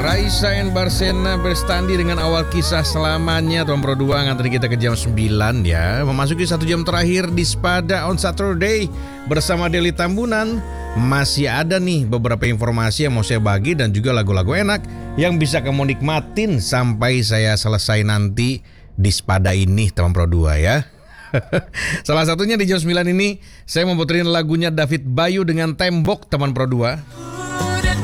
Raisa and Barsena berstandi dengan awal kisah selamanya. Tuan Pro 2 ngantri kita ke jam 9 ya. Memasuki 1 jam terakhir di Spada on Saturday bersama Deli Tambunan. Masih ada nih beberapa informasi yang mau saya bagi dan juga lagu-lagu enak yang bisa kamu nikmatin sampai saya selesai nanti di Spada ini, Tuan Pro 2 ya. Salah satunya di jam 9 ini saya mau puterin lagunya David Bayu dengan Tembok, teman Pro 2.